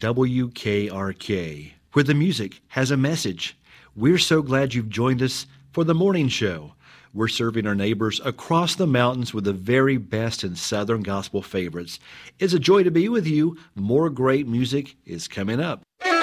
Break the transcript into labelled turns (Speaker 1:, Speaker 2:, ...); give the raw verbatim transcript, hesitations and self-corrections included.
Speaker 1: W K R K, where the music has a message. We're so glad you've joined us for the morning show. We're serving our neighbors across the mountains with the very best in Southern gospel favorites. It's a joy to be with you. More great music is coming up.